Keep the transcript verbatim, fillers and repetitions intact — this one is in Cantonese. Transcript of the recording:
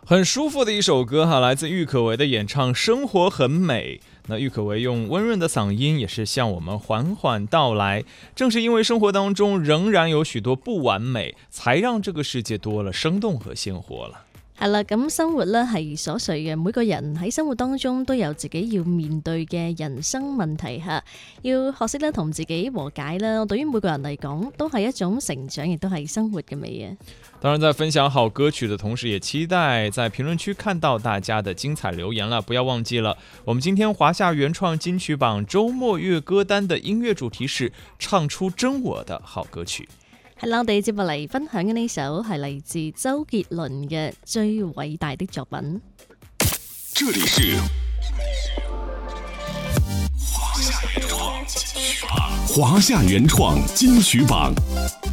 很舒服的一首歌哈，来自郁可唯的演唱《生活很美》。那郁可唯用温润的嗓音也是向我们缓缓道来，正是因为生活当中仍然有許多不完美，才讓這個世界多了生動和鮮活了。 係啦，咁生活咧係瑣碎嘅，每個人喺生活當中都有自己要面對嘅人生問題嚇，要學識咧同自己和解啦。對於每個人嚟講，都係一種成長，亦都係生活嘅美啊。 當然，在分享好歌曲的同時，也期待在評論區看到大家的精彩留言了。不要忘記了，我們今天華夏原創金曲榜周末月歌單的音樂主題是唱出真我的好歌曲。 係啦，我哋接落嚟分享嘅呢首係嚟自周杰倫嘅最偉大的作品。 這裡是華夏原創金曲榜，華夏原創金曲榜。